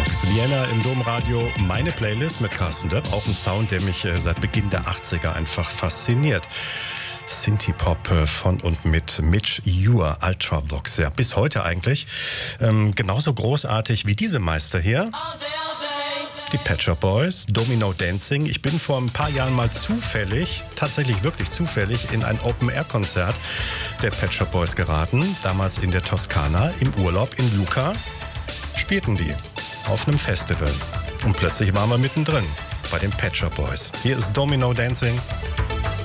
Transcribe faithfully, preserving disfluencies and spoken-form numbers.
Ultravox, Vienna im Domradio, meine Playlist mit Carsten Döpp. Auch ein Sound, der mich seit Beginn der achtziger einfach fasziniert. Synthie-Pop von und mit Midge Ure, Ultravox. Ja, bis heute eigentlich ähm, genauso großartig wie diese Meister hier. Die Pet Shop Boys, Domino Dancing. Ich bin vor ein paar Jahren mal zufällig, tatsächlich wirklich zufällig, in ein Open-Air-Konzert der Pet Shop Boys geraten. Damals in der Toskana, im Urlaub in Lucca. Spielten die auf einem Festival. Und plötzlich waren wir mittendrin bei den Pet Shop Boys. Hier ist Domino Dancing.